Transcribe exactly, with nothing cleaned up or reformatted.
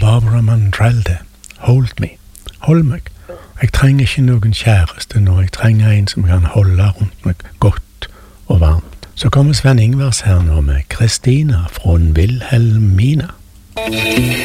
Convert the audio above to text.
Barbara Mandrell det. Hold me. Hold meg. Jeg trenger ikke noen kjæreste nå, jeg trenger en som kan holde rundt meg godt og varmt. Så kommer Sven Ingvars her nå med Kristina fra Vilhelmina.